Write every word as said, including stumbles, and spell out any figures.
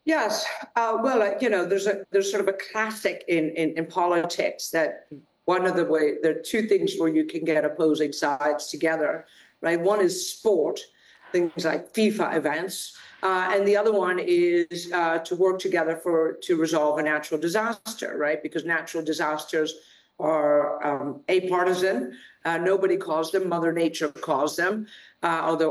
Yes. Uh, well, uh, you know, there's a there's sort of a classic in, in in politics that one of the way there are two things where you can get opposing sides together, right? One is sport, things like FIFA events, uh, and the other one is uh, to work together for to resolve a natural disaster, right? Because natural disasters are um, apartisan. Uh, nobody caused them. Mother Nature caused them. Uh, although